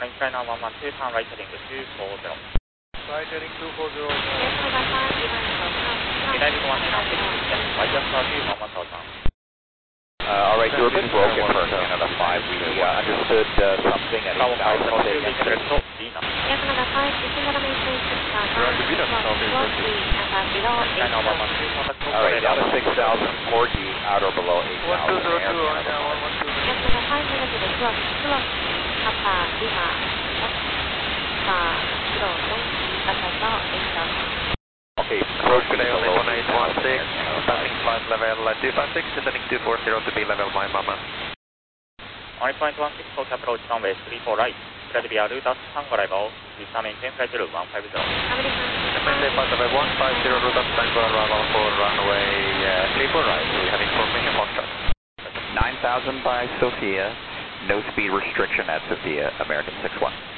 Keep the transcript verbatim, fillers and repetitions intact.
Flying Sky nine one one two, turn right heading to two four zero. Right heading two four zero. United one nine six six, right just started one one thousand. Uh, all right, Durban, broken for Canada five. We uh, understood uh, something at eight thousand. Roger, Vina. All right, down to six thousand, four D, out or below eight thousand. one two zero two on down, one one two zero two. Okay, approach Good day, one eight one six, passing flight level two five six, descending two four zero to be level my mama. one eight one six, Fox approach runway three four right. Clear to be a route as tango arrival, Vista maintain flight level one five zero. Maintain flight level one five zero, route as tango arrival for runway uh, three four right. We have information Foxtrot. nine thousand by Sophia, no speed restriction at Sophia, American six one.